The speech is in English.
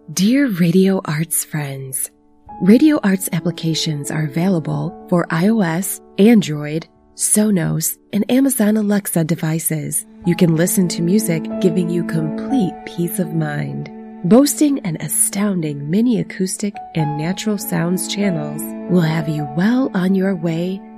Dear Radio Arts friends, Radio Arts applications are available for iOS, Android, Sonos, and Amazon Alexa devices. You can listen to music giving you complete peace of mind. Boasting an astounding mini acoustic and natural sounds channels will have you well on your way